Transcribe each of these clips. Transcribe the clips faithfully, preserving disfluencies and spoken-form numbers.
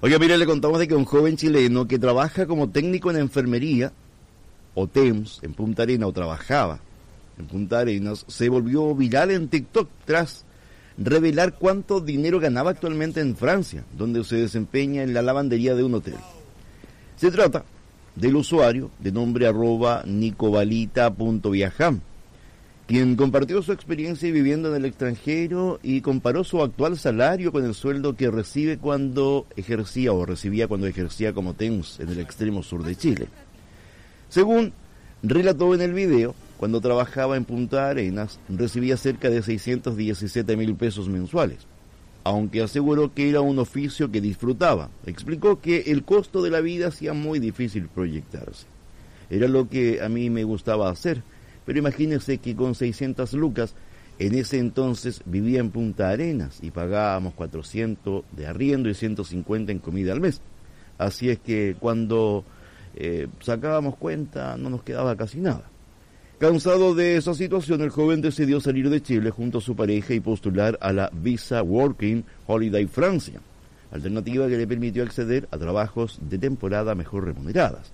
Oiga, mire, le contamos de que un joven chileno que trabaja como técnico en enfermería, o T E M S, en Punta Arenas, o trabajaba en Punta Arenas, se volvió viral en TikTok tras revelar cuánto dinero ganaba actualmente en Francia, donde se desempeña en la lavandería de un hotel. Se trata del usuario de nombre arroba nicobalita punto viajam, quien compartió su experiencia viviendo en el extranjero y comparó su actual salario con el sueldo que recibe cuando ejercía o recibía cuando ejercía como T E M S en el extremo sur de Chile. Según relató en el video, cuando trabajaba en Punta Arenas recibía cerca de seiscientos diecisiete mil pesos mensuales, aunque aseguró que era un oficio que disfrutaba. Explicó que el costo de la vida hacía muy difícil proyectarse. Era lo que a mí me gustaba hacer, pero imagínense que con seiscientas lucas, en ese entonces vivía en Punta Arenas y pagábamos cuatrocientos de arriendo y ciento cincuenta en comida al mes. Así es que cuando eh, sacábamos cuenta no nos quedaba casi nada. Cansado de esa situación, el joven decidió salir de Chile junto a su pareja y postular a la Visa Working Holiday Francia, alternativa que le permitió acceder a trabajos de temporada mejor remuneradas.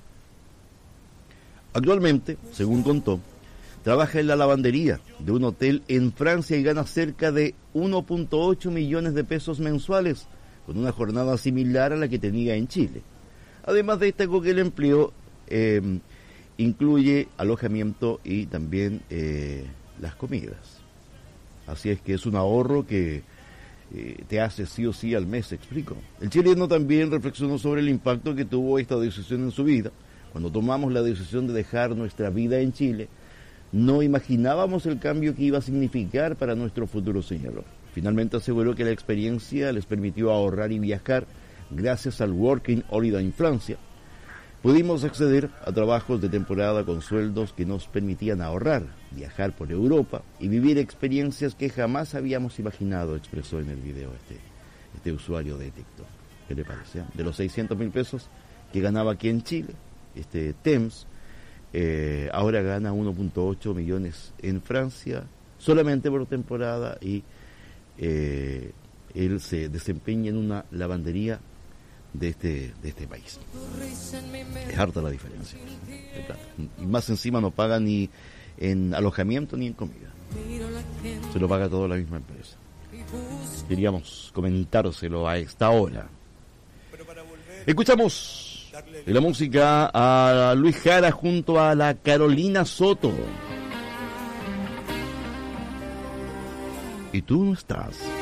Actualmente, según contó, trabaja en la lavandería de un hotel en Francia y gana cerca de uno punto ocho millones de pesos mensuales, con una jornada similar a la que tenía en Chile. Además, destacó que el empleo eh, incluye alojamiento y también eh, las comidas. Así es que es un ahorro que eh, te hace sí o sí al mes, explico. El chileno también reflexionó sobre el impacto que tuvo esta decisión en su vida. Cuando tomamos la decisión de dejar nuestra vida en Chile, no imaginábamos el cambio que iba a significar para nuestro futuro, señaló. Finalmente aseguró que la experiencia les permitió ahorrar y viajar gracias al Working Holiday en Francia. Pudimos acceder a trabajos de temporada con sueldos que nos permitían ahorrar, viajar por Europa y vivir experiencias que jamás habíamos imaginado, expresó en el video este, este usuario de TikTok. ¿Qué le parece? De los seiscientos mil pesos que ganaba aquí en Chile, este T E M S, eh, ahora gana uno punto ocho millones en Francia, solamente por temporada, y eh, él se desempeña en una lavandería de este de este país. Es harta la diferencia de plata. Y más encima no paga ni en alojamiento ni en comida. Se lo paga todo la misma empresa. Queríamos comentárselo a esta hora. Escuchamos en la música a Luis Jara junto a la Carolina Soto. Y tú no estás.